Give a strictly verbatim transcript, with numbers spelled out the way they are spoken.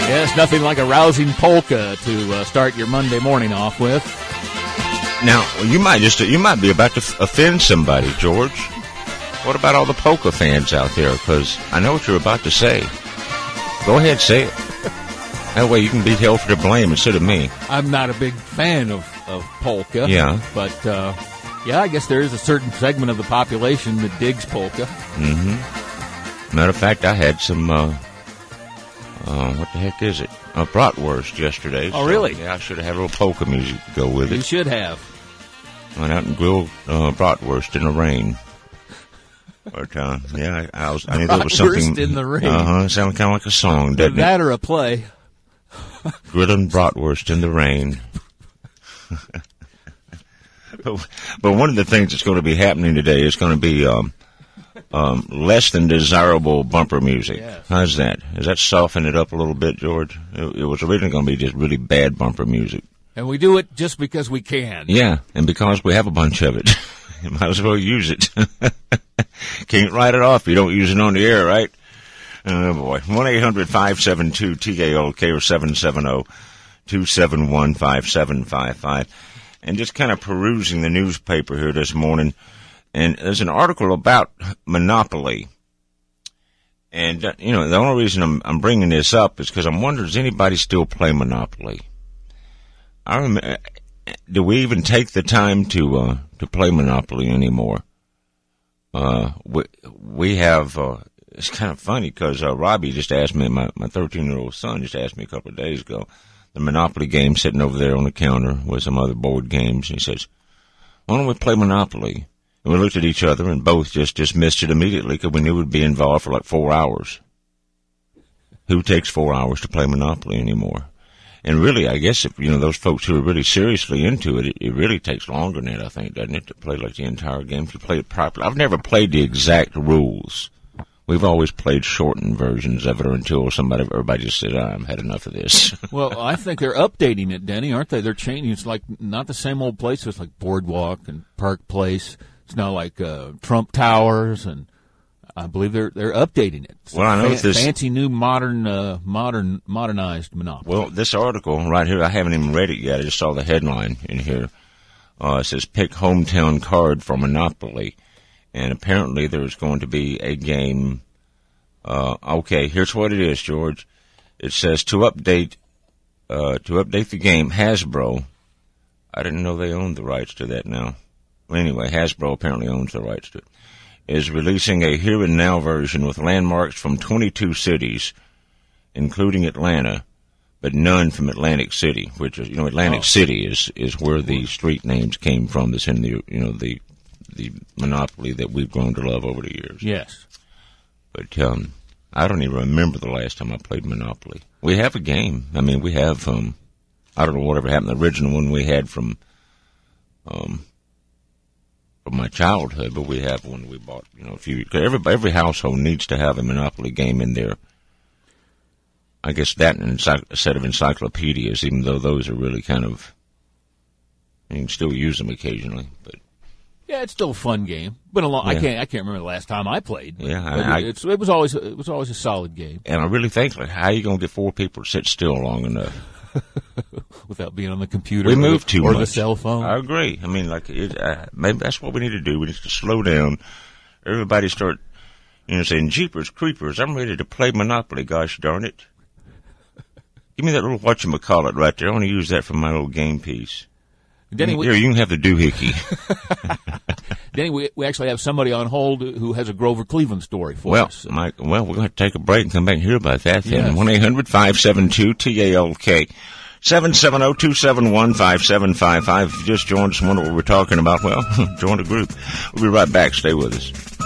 Yes, nothing like a rousing polka to uh, start your Monday morning off with. Now, you might just you might be about to f- offend somebody, George. What about all the polka fans out there? Because I know what you're about to say. Go ahead, say it. That way you can be held for the blame instead of me. I'm not a big fan of, of polka. Yeah. But, uh, yeah, I guess there is a certain segment of the population that digs polka. Mm-hmm. Matter of fact, I had some, uh, uh, what the heck is it? Uh, bratwurst yesterday. Oh, so, really? Yeah, I should have had a little polka music to go with it. You should have. Went out and grilled uh, bratwurst in the rain. But, uh, yeah, I, I was, I knew there was something. Bratwurst in the rain. Uh-huh. It sounded kind of like a song, doesn't that it? or a play. Grilling bratwurst in the rain. but, but one of the things that's going to be happening today is going to be um, um, less than desirable bumper music. Yes. How's that? Does that soften it up a little bit, George? It, it was originally going to be just really bad bumper music. And we do it just because we can. Yeah, and because we have a bunch of it. You might as well use it. Can't write it off if you don't use it on the air, right? Oh, boy. one eight hundred five seven two T A L K or seven seven zero two seven one five seven five five. And just kind of perusing the newspaper here this morning, and there's an article about Monopoly. And, uh, you know, the only reason I'm, I'm bringing this up is because I'm wondering, does anybody still play Monopoly? I remember, do we even take the time to uh, to play Monopoly anymore? Uh, we, we have... Uh, It's kind of funny because uh, Robbie just asked me, my, my thirteen-year-old son just asked me a couple of days ago, the Monopoly game sitting over there on the counter with some other board games. And he says, why don't we play Monopoly? And we looked at each other and both just dismissed it immediately because we knew we'd be involved for like four hours. Who takes four hours to play Monopoly anymore? And really, I guess, if you know, those folks who are really seriously into it, it, it really takes longer than that, I think, doesn't it, to play like the entire game, if you play it properly. I've never played the exact rules. We've always played shortened versions of it until somebody, everybody just said, I've had enough of this. Well, I think they're updating it, Denny, aren't they? They're changing. It's like not the same old places. It's like Boardwalk and Park Place. It's now like uh, Trump Towers, and I believe they're they're updating it. It's well, I know fa- this fancy new modern, uh, modern, modernized Monopoly. Well, this article right here, I haven't even read it yet. I just saw the headline in here. Uh, it says, pick hometown card for Monopoly. And apparently there's going to be a game. Uh, okay, here's what it is, George. It says to update, uh, to update the game, Hasbro. I didn't know they owned the rights to that now. Well, anyway, Hasbro apparently owns the rights to it. Is releasing a here and now version with landmarks from twenty-two cities, including Atlanta, but none from Atlantic City, which is, you know, Atlantic oh. City is, is where the street names came from that's in the, you know, the, the Monopoly that we've grown to love over the years. Yes. But um, I don't even remember the last time I played Monopoly. We have a game. I mean, we have, um, I don't know whatever happened, the original one we had from um, from my childhood, but we have one we bought, you know, a few, cause every, every household needs to have a Monopoly game in there. I guess that and a set of encyclopedias, even though those are really kind of, you can still use them occasionally, but. Yeah, it's still a fun game. Been a long. Yeah. I can't. I can't remember the last time I played. Yeah, I, I, it's, it was always. It was always a solid game. And I really think, like, how are you going to get four people to sit still long enough without being on the computer? We or, move too or much. the cell phone. I agree. I mean, like, it, uh, maybe that's what we need to do. We need to slow down. Everybody start, you know, saying, "Jeepers creepers, I'm ready to play Monopoly. Gosh darn it! Give me that little whatchamacallit right there. I want to use that for my little game piece." Denny, we, Here, you can have the doohickey. Denny, we, we actually have somebody on hold who has a Grover Cleveland story for well, us. Mike, well, we're going to take a break and come back and hear about that then. Yes. one eight hundred five seven two T A L K. seven seven zero two seven one five seven five five. If you just joined us and wonder what we're talking about, well, join the group. We'll be right back. Stay with us.